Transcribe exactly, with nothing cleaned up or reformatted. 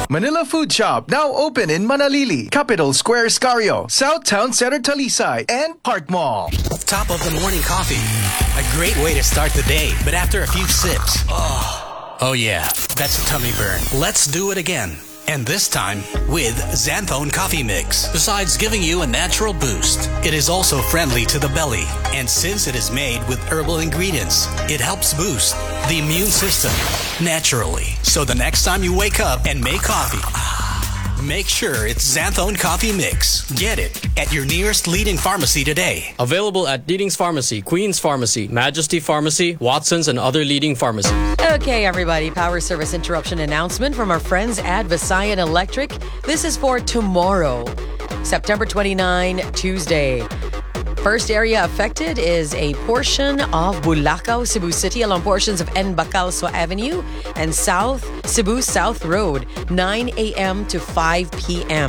Manila Food Shop, now open in Manalili, Capital Square, Scario, South Town Center, Talisay, and Park Mall. Top of the morning coffee. A great way to start the day, but after a few sips, oh, oh yeah, that's a tummy burn. Let's do it again. And this time with Xanthone Coffee Mix. Besides giving you a natural boost, it is also friendly to the belly. And since it is made with herbal ingredients, it helps boost the immune system naturally. So the next time you wake up and make coffee, make sure it's Xanthone Coffee Mix. Get it at your nearest leading pharmacy today. Available at Leading's Pharmacy, Queen's Pharmacy, Majesty Pharmacy, Watson's, and other leading pharmacies. Okay, everybody. Power service interruption announcement from our friends at Visayan Electric. This is for tomorrow, September twenty-ninth, Tuesday. First area affected is a portion of Bulacau, Cebu City, along portions of N. Bacalso Avenue and South Cebu South Road, nine a.m. to five p.m.